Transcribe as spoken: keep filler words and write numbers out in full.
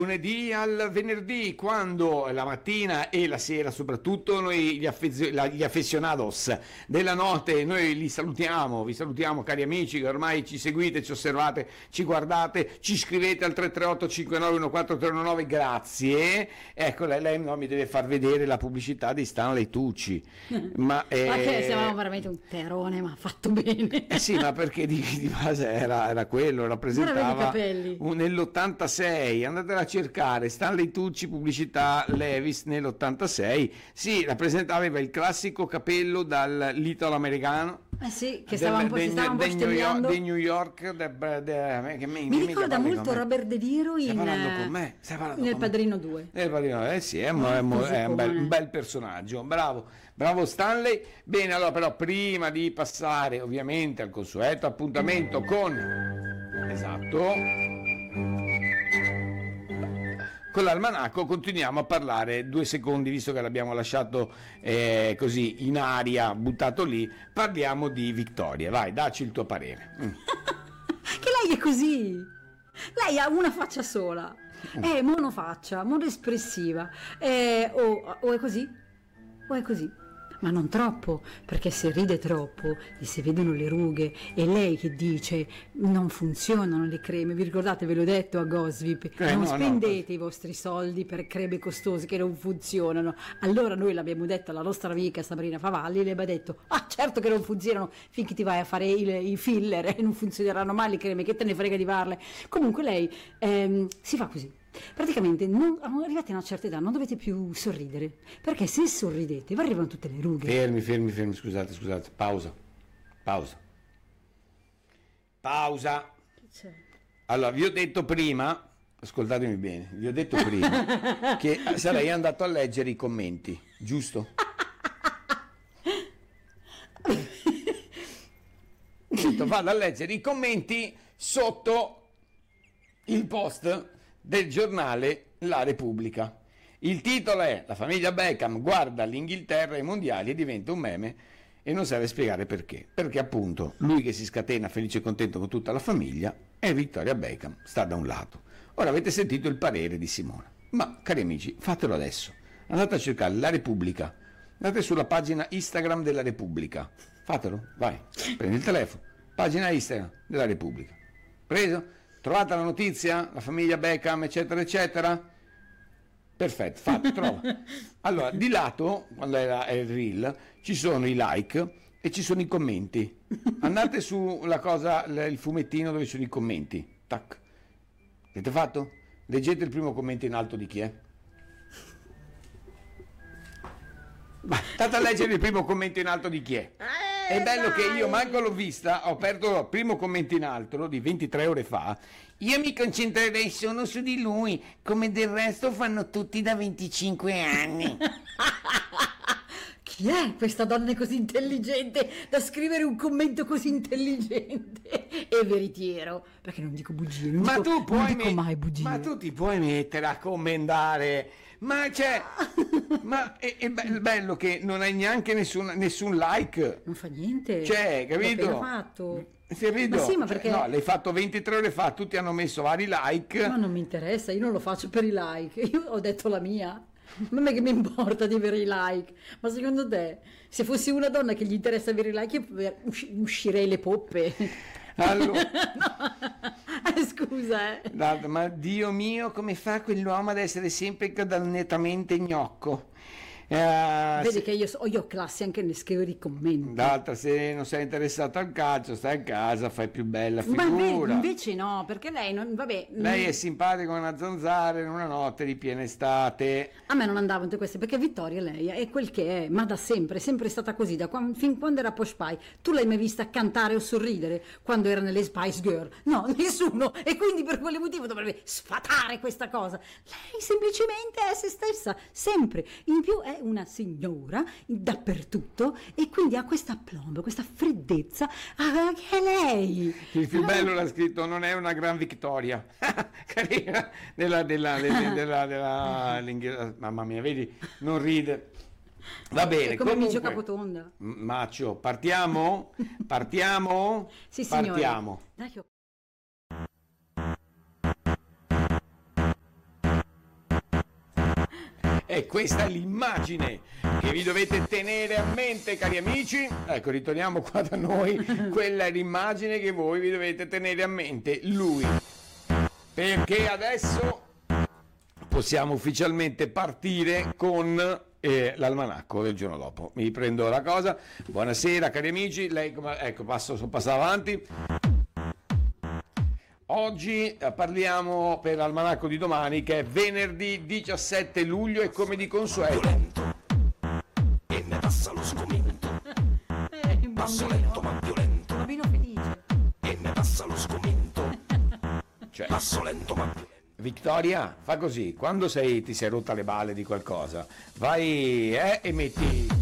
Lunedì al venerdì, quando la mattina e la sera soprattutto noi gli, affezio- la- gli affezionados della notte, noi li salutiamo, vi salutiamo cari amici che ormai ci seguite, ci osservate, ci guardate, ci scrivete al tre tre otto cinque nove uno quattro tre uno nove, grazie. Ecco, lei, lei no, mi deve far vedere la pubblicità di Stanley Tucci. Ma, eh, ma che siamo veramente un terone, ma fatto bene. Eh sì, ma perché di, di base era, era quello, rappresentava un, nell'ottantasei, andate a cercare Stanley Tucci pubblicità Levi's nell'ottantasei, sì, rappresentava il classico capello dall'italo americano. Eh sì, che stava un po', de, si stava un po' de, New York, stemmiando. di New York de, de, che mi, mi ricorda molto Robert De Niro in, con me? nel Padrino due. Nel Padrino, eh sì, è, un, è, un, è un, bel, un bel personaggio, bravo, bravo Stanley. Bene, allora però prima di passare ovviamente al consueto appuntamento con, esatto, con l'almanacco, continuiamo a parlare due secondi, visto che l'abbiamo lasciato eh, così in aria, buttato lì, parliamo di Vittoria. Vai, dacci il tuo parere. Mm. Che lei è così, lei ha una faccia sola, è monofaccia, monoespressiva, è, o, o è così, o è così. Ma non troppo, perché se ride troppo e si vedono le rughe, e lei che dice non funzionano le creme, vi ricordate, ve l'ho detto a Gosvip, eh, non no, spendete no. i vostri soldi per creme costose che non funzionano. Allora noi l'abbiamo detto alla nostra amica Sabrina Favalli, le abbiamo detto ah certo che non funzionano finché ti vai a fare il, i filler e non funzioneranno mai le creme, che te ne frega di farle. Comunque lei ehm, si fa così. Praticamente non, arrivati a una certa età non dovete più sorridere, perché se sorridete vi arrivano tutte le rughe. Fermi, fermi, fermi, scusate, scusate, pausa, pausa, pausa. C'è. Allora, vi ho detto prima, ascoltatemi bene, vi ho detto prima che sarei andato a leggere i commenti, giusto? Ho detto, vado a leggere i commenti sotto il post del giornale La Repubblica. Il titolo è: la famiglia Beckham guarda l'Inghilterra ai mondiali e diventa un meme, e non serve spiegare perché. Perché appunto lui che si scatena felice e contento con tutta la famiglia e Victoria Beckham sta da un lato. Ora avete sentito il parere di Simona, ma cari amici fatelo adesso, andate a cercare La Repubblica, andate sulla pagina Instagram della Repubblica, fatelo, vai, prendi il telefono, pagina Instagram della Repubblica, preso? Trovate la notizia, la famiglia Beckham, eccetera, eccetera? Perfetto, fatto, trova. Allora, di lato, quando era il reel, ci sono i like e ci sono i commenti. Andate sulla cosa, il fumettino dove sono i commenti. Tac. Avete fatto? Leggete il primo commento in alto di chi è. State a leggere il primo commento in alto di chi è. È bello dai. che io manco l'ho vista, ho aperto il primo commento in alto di ventitré ore fa. Io mi concentrerei solo su di lui, come del resto fanno tutti da venticinque anni. Chi è questa donna così intelligente da scrivere un commento così intelligente e veritiero? Perché non dico bugie, non Ma dico, tu puoi non dico me- mai bugie. Ma tu ti puoi mettere a commentare, ma c'è, ma è, è be- bello che non hai neanche nessun, nessun like. Non fa niente. C'è, capito? L'ho appena fatto. Capito? Ma sì, ma Cioè, perché... no, l'hai fatto ventitré ore fa, tutti hanno messo vari like. Ma non mi interessa, io non lo faccio per i like, io ho detto la mia. Ma me che mi importa di avere i like? Ma secondo te, se fossi una donna che gli interessa avere i like, io usci- uscirei le poppe. Allora, no. eh, scusa, eh. No, ma Dio mio, come fa quell'uomo ad essere sempre nettamente gnocco? Eh, Vedi se, che io, so, io ho classe anche nel scrivere i commenti. d'altra, se non sei interessato al calcio, stai a casa, fai più bella Ma figura. vedi, invece no, perché lei non, vabbè. Lei mm, è simpatica come una zanzara in una notte di piena estate. A me non andava tutte queste, perché Vittoria lei è quel che è, ma da sempre, è sempre stata così, da quando, fin quando era Posh Pie. Tu l'hai mai vista cantare o sorridere quando era nelle Spice Girl? No, nessuno, e quindi per quale motivo dovrebbe sfatare questa cosa? Lei semplicemente è se stessa, sempre. In più è una signora dappertutto e quindi ha questa aplomb, questa freddezza, ah, che è lei. Il più Ah, bello l'ha scritto: non è una gran vittoria. Carina, della, della, della, della, della, della mamma mia, vedi, non ride. Va bene, è come comunque, Migio Capotonda. Maccio, partiamo? Partiamo? Sì, signore. Partiamo. Dai, che ho- E questa è l'immagine che vi dovete tenere a mente, cari amici. Ecco, ritorniamo qua da noi. Quella è l'immagine che voi vi dovete tenere a mente, lui. Perché adesso possiamo ufficialmente partire con eh, l'almanacco del giorno dopo. Mi prendo la cosa. Buonasera, cari amici. Lei, ecco, passo, sono passato avanti. Oggi parliamo per l'almanacco di domani, che è venerdì diciassette luglio, e come di consueto violento e ne passa lo sgomento, Eh, un passo bambino. lento ma violento Bambino felice. e ne passa lo sgomento, cioè, passo lento ma violento. Vittoria, fa così, quando sei, ti sei rotta le balle di qualcosa, vai eh, e metti